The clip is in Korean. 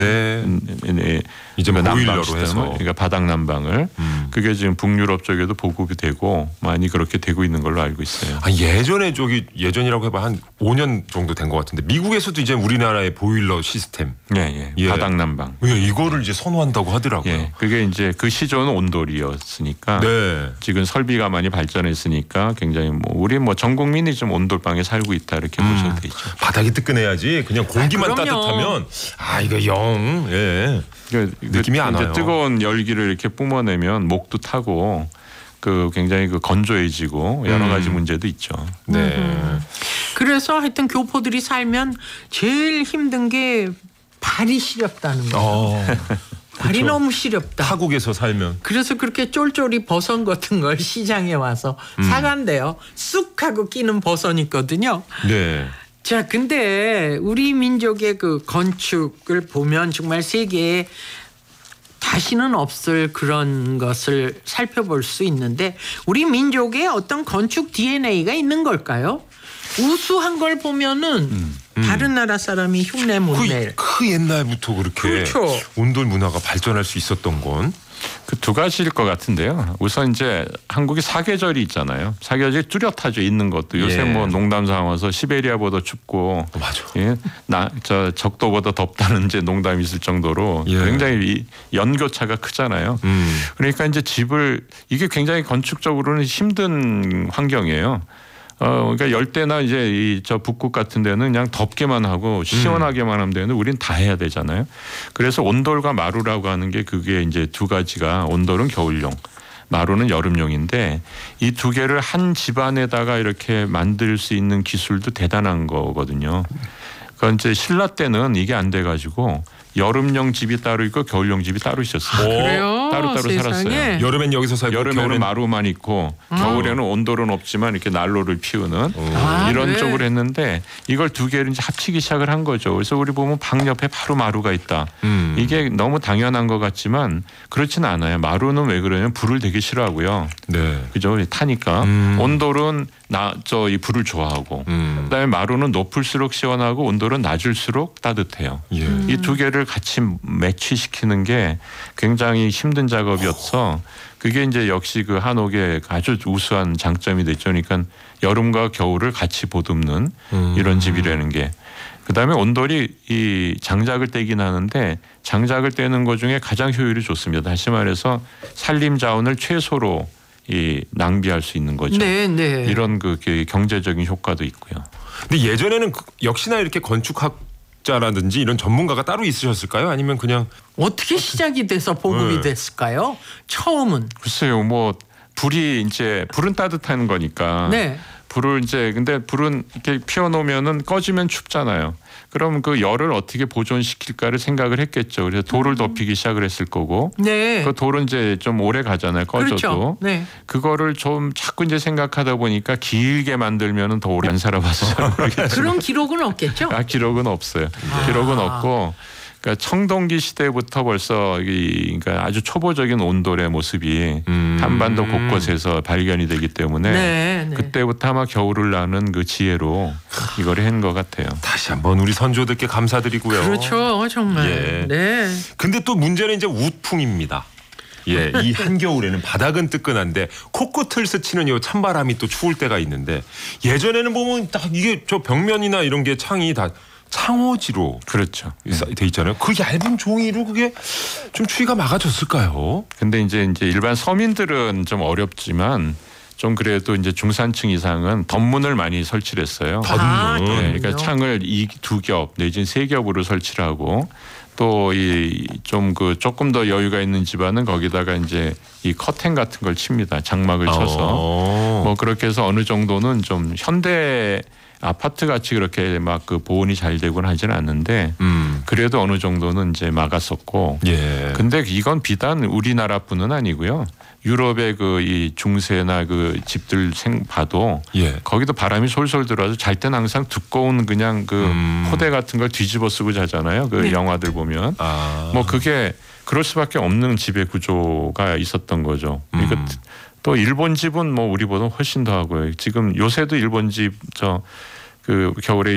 네. 이제 보일러로 해서 그러니까 바닥 난방을 그게 지금 북유럽 쪽에도 보급이 되고 많이 그렇게 되고 있는 걸로 알고 있어요. 예전에 예전이라고 해봐 한 5년 정도 된 것 같은데 미국에서도 이제 우리나라의 보일러 시스템, 바닥 난방, 이거를 이제 선호한다고 하더라고요. 그게 이제 그 시조는 온돌이었으니까 지금 설비가 많이 발전했으니까 굉장히 우리 전 국민이 좀 온돌방에 살고 있다 이렇게 보셔도 되죠. 바닥이 뜨끈해야지 그냥 공기만 따뜻하면 이거 느낌이 안 와요. 뜨거운 열기를 이렇게 뿜어내면 목도 타고 굉장히 건조해지고 여러 가지 문제도 있죠. 그래서 하여튼 교포들이 살면 제일 힘든 게 발이 시렵다는 거예요. 발이 너무 시렵다. 타국에서 살면. 그래서 그렇게 쫄쫄이 버선 같은 걸 시장에 와서 사간대요. 쑥 하고 끼는 버선 있거든요. 자, 근데 우리 민족의 건축을 보면 정말 세계에 다시는 없을 그런 것을 살펴볼 수 있는데 우리 민족의 어떤 건축 DNA가 있는 걸까요? 우수한 걸 보면은 다른 나라 사람이 흉내 못 낼. 그 옛날부터 그렇게 온돌 문화가 발전할 수 있었던 건 그 두 가지일 것 같은데요. 우선 이제 한국이 사계절이 있잖아요. 사계절이 뚜렷하죠. 있는 것도 요새 농담 삼아서 시베리아보다 춥고 적도보다 덥다는 이제 농담이 있을 정도로 굉장히 연교차가 크잖아요. 그러니까 이제 이게 굉장히 건축적으로는 힘든 환경이에요. 그러니까 열대나 이제 저 북극 같은 데는 그냥 덥게만 하고 시원하게만 하면 되는데 우린 다 해야 되잖아요. 그래서 온돌과 마루라고 하는 게 그게 이제 두 가지가 온돌은 겨울용, 마루는 여름용인데 이 두 개를 한 집안에다가 이렇게 만들 수 있는 기술도 대단한 거거든요. 그건 이제 신라 때는 이게 안 돼가지고 여름용 집이 따로 있고 겨울용 집이 따로 있었어요. 그래요? 따로따로 살았어요. 여름엔 여기서 살고 여름에는 마루만 있고 겨울에는 온돌은 없지만 이렇게 난로를 피우는 이런 쪽으로 했는데 이걸 두 개를 이제 합치기 시작을 한 거죠. 그래서 우리 보면 방 옆에 바로 마루가 있다. 이게 너무 당연한 것 같지만 그렇지는 않아요. 마루는 왜 그러냐면 불을 되게 싫어하고요. 그죠? 타니까. 온돌은 이 불을 좋아하고 그다음에 마루는 높을수록 시원하고 온돌은 낮을수록 따뜻해요. 이 두 개를 같이 매치시키는 게 굉장히 힘든 작업이었어. 그게 이제 역시 한옥의 아주 우수한 장점이 됐죠. 그러니까 여름과 겨울을 같이 보듬는 이런 집이라는 게. 그다음에 온돌이 이 장작을 떼긴 하는데 장작을 떼는 것 중에 가장 효율이 좋습니다. 다시 말해서 산림 자원을 최소로 낭비할 수 있는 거죠. 이런 경제적인 효과도 있고요. 근데 예전에는 역시나 이렇게 건축학자라든지 이런 전문가가 따로 있으셨을까요? 아니면 그냥 어떻게 시작이 돼서 보급이 됐을까요? 처음은 글쎄요. 불은 따뜻한 거니까. 근데 불은 이렇게 피워놓으면은 꺼지면 춥잖아요. 그럼 그 열을 어떻게 보존시킬까를 생각을 했겠죠. 그래서 돌을 덮이기 시작을 했을 거고. 그 돌은 이제 좀 오래 가잖아요. 꺼져도. 그거를 좀 자꾸 이제 생각하다 보니까 길게 만들면은 더 오래 안 살아봐서 잘 모르겠지만. 그런 기록은 없겠죠? 기록은 없어요. 기록은 없고. 그러니까 청동기 시대부터 벌써 그러니까 아주 초보적인 온돌의 모습이 한반도 곳곳에서 발견이 되기 때문에 그때부터 아마 겨울을 나는 그 지혜로 이걸 한 것 같아요. 다시 한번 우리 선조들께 감사드리고요. 그렇죠, 정말. 근데 또 문제는 이제 우풍입니다. 이 한겨울에는 바닥은 뜨끈한데 코끝을 스치는 이 찬바람이 또 추울 때가 있는데 예전에는 보면 딱 이게 저 벽면이나 이런 게 창이 다 창호지로 돼 있잖아요. 그 얇은 종이로 그게 좀 추위가 막아졌을까요? 근데 이제 일반 서민들은 좀 어렵지만 좀 그래도 이제 중산층 이상은 덧문을 많이 설치를 했어요. 덧문. 그러니까 창을 2겹 내지는 3겹으로 설치를 하고 또 조금 더 여유가 있는 집안은 거기다가 이제 이 커튼 같은 걸 칩니다. 장막을 쳐서 그렇게 해서 어느 정도는 좀 현대 아파트 같이 그렇게 보온이 잘 되고는 하지는 않는데 그래도 어느 정도는 이제 막았었고. 근데 이건 비단 우리나라뿐은 아니고요. 유럽의 이 중세나 집들 봐도 거기도 바람이 솔솔 들어와서 잘 때는 항상 두꺼운 그냥 포대 같은 걸 뒤집어 쓰고 자잖아요. 영화들 보면. 그게 그럴 수밖에 없는 집의 구조가 있었던 거죠. 그러니까 또 일본 집은 우리보다 훨씬 더 하고요. 지금 요새도 일본 집 겨울에